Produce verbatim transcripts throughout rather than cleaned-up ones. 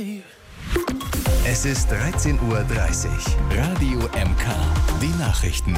Es ist dreizehn Uhr dreißig. Radio M K. Die Nachrichten.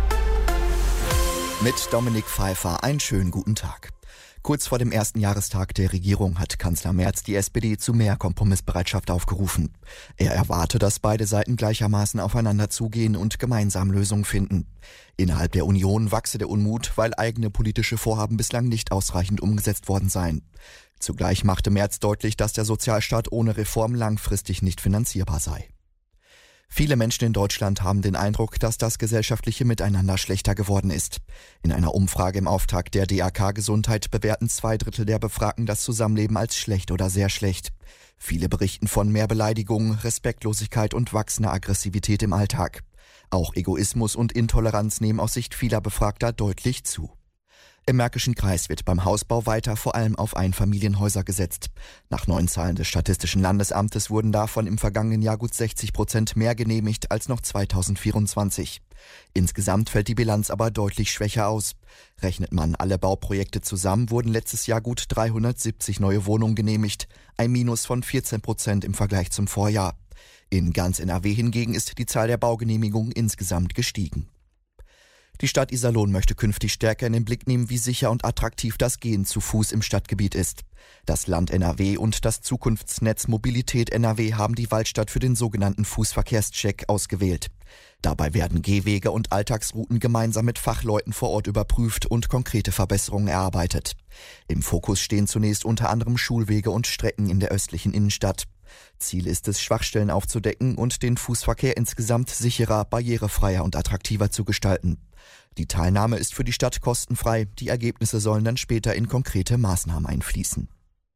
Mit Dominik Pfeiffer einen schönen guten Tag. Kurz vor dem ersten Jahrestag der Regierung hat Kanzler Merz die S P D zu mehr Kompromissbereitschaft aufgerufen. Er erwarte, dass beide Seiten gleichermaßen aufeinander zugehen und gemeinsam Lösungen finden. Innerhalb der Union wachse der Unmut, weil eigene politische Vorhaben bislang nicht ausreichend umgesetzt worden seien. Zugleich machte Merz deutlich, dass der Sozialstaat ohne Reform langfristig nicht finanzierbar sei. Viele Menschen in Deutschland haben den Eindruck, dass das gesellschaftliche Miteinander schlechter geworden ist. In einer Umfrage im Auftrag der D A K Gesundheit bewerten zwei Drittel der Befragten das Zusammenleben als schlecht oder sehr schlecht. Viele berichten von mehr Beleidigungen, Respektlosigkeit und wachsender Aggressivität im Alltag. Auch Egoismus und Intoleranz nehmen aus Sicht vieler Befragter deutlich zu. Im Märkischen Kreis wird beim Hausbau weiter vor allem auf Einfamilienhäuser gesetzt. Nach neuen Zahlen des Statistischen Landesamtes wurden davon im vergangenen Jahr gut sechzig Prozent mehr genehmigt als noch zweitausendvierundzwanzig. Insgesamt fällt die Bilanz aber deutlich schwächer aus. Rechnet man alle Bauprojekte zusammen, wurden letztes Jahr gut dreihundertsiebzig neue Wohnungen genehmigt, ein Minus von vierzehn Prozent im Vergleich zum Vorjahr. In ganz N R W hingegen ist die Zahl der Baugenehmigungen insgesamt gestiegen. Die Stadt Iserlohn möchte künftig stärker in den Blick nehmen, wie sicher und attraktiv das Gehen zu Fuß im Stadtgebiet ist. Das Land N R W und das Zukunftsnetz Mobilität N R W haben die Waldstadt für den sogenannten Fußverkehrscheck ausgewählt. Dabei werden Gehwege und Alltagsrouten gemeinsam mit Fachleuten vor Ort überprüft und konkrete Verbesserungen erarbeitet. Im Fokus stehen zunächst unter anderem Schulwege und Strecken in der östlichen Innenstadt. Ziel ist es, Schwachstellen aufzudecken und den Fußverkehr insgesamt sicherer, barrierefreier und attraktiver zu gestalten. Die Teilnahme ist für die Stadt kostenfrei, die Ergebnisse sollen dann später in konkrete Maßnahmen einfließen.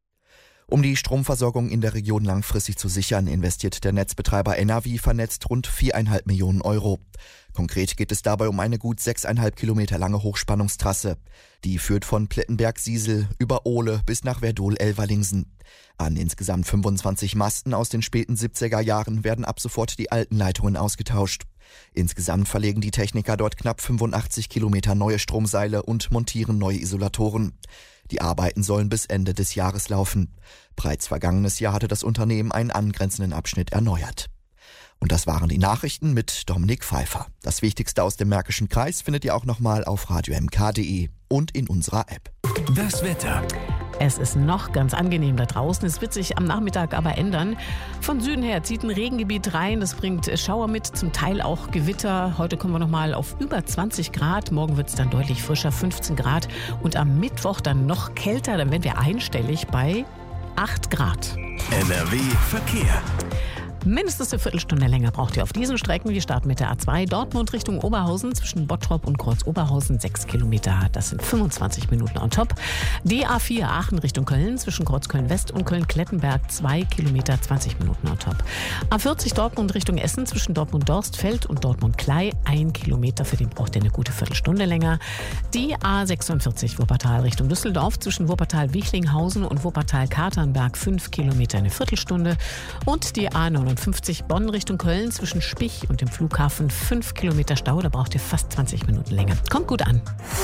Um die Stromversorgung in der Region langfristig zu sichern, investiert der Netzbetreiber Enavi vernetzt rund viereinhalb Millionen Euro. Konkret geht es dabei um eine gut sechseinhalb Kilometer lange Hochspannungstrasse. Die führt von Plettenberg-Siesel über Ohle bis nach Werdohl-Elverlingsen. An insgesamt fünfundzwanzig Masten aus den späten siebziger Jahren werden ab sofort die alten Leitungen ausgetauscht. Insgesamt verlegen die Techniker dort knapp fünfundachtzig Kilometer neue Stromseile und montieren neue Isolatoren. Die Arbeiten sollen bis Ende des Jahres laufen. Bereits vergangenes Jahr hatte das Unternehmen einen angrenzenden Abschnitt erneuert. Und das waren die Nachrichten mit Dominik Pfeiffer. Das Wichtigste aus dem Märkischen Kreis findet ihr auch nochmal auf radio m k punkt d e und in unserer App. Das Wetter. Es ist noch ganz angenehm da draußen. Es wird sich am Nachmittag aber ändern. Von Süden her zieht ein Regengebiet rein. Das bringt Schauer mit, zum Teil auch Gewitter. Heute kommen wir noch mal auf über zwanzig Grad. Morgen wird es dann deutlich frischer, fünfzehn Grad. Und am Mittwoch dann noch kälter. Dann werden wir einstellig bei acht Grad. N R W Verkehr. Mindestens eine Viertelstunde länger braucht ihr auf diesen Strecken. Wir starten mit der A zwei Dortmund Richtung Oberhausen zwischen Bottrop und Kreuz Oberhausen sechs Kilometer. Das sind fünfundzwanzig Minuten on top. Die A vier Aachen Richtung Köln zwischen Kreuz Köln-West und Köln-Klettenberg zwei Kilometer zwanzig Minuten on top. A vierzig Dortmund Richtung Essen zwischen Dortmund-Dorstfeld und Dortmund-Klei ein Kilometer. Für den braucht ihr eine gute Viertelstunde länger. Die A sechsundvierzig Wuppertal Richtung Düsseldorf zwischen Wuppertal-Wichlinghausen und Wuppertal-Katernberg fünf Kilometer eine Viertelstunde. Und die A neunundfünfzig Bonn Richtung Köln zwischen Spich und dem Flughafen fünf Kilometer Stau. Da braucht ihr fast zwanzig Minuten länger. Kommt gut an.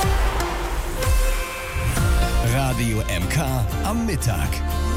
Radio M K am Mittag.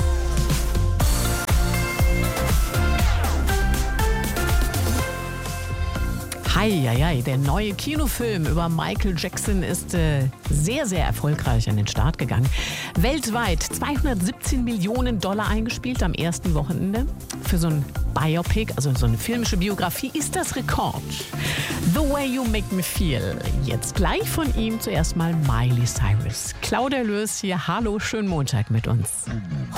Heieiei, der neue Kinofilm über Michael Jackson ist äh, sehr, sehr erfolgreich an den Start gegangen. Weltweit zweihundertsiebzehn Millionen Dollar eingespielt am ersten Wochenende. Für so ein Biopic, also so eine filmische Biografie, ist das Rekord. The Way You Make Me Feel. Jetzt gleich von ihm zuerst mal Miley Cyrus. Claudia Lös hier, hallo, schönen Montag mit uns.